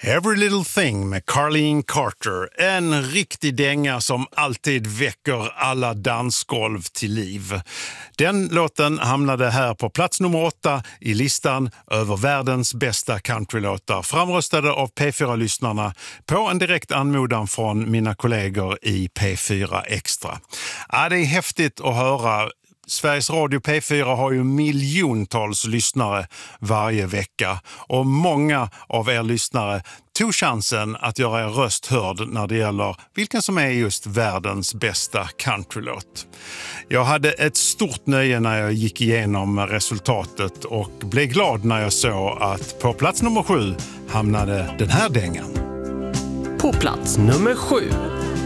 Every Little Thing med Carlene Carter. En riktig dänga som alltid väcker alla dansgolv till liv. Den låten hamnade här på plats nummer 8 i listan över världens bästa countrylåtar, framröstade av P4-lyssnarna på en direkt anmodan från mina kollegor i P4 Extra. Ja, det är häftigt att höra. Sveriges Radio P4 har ju miljontals lyssnare varje vecka och många av er lyssnare tog chansen att göra er röst hörd när det gäller vilken som är just världens bästa countrylåt. Jag hade ett stort nöje när jag gick igenom resultatet och blev glad när jag såg att på plats nummer 7 hamnade den här dängan. På plats nummer 7.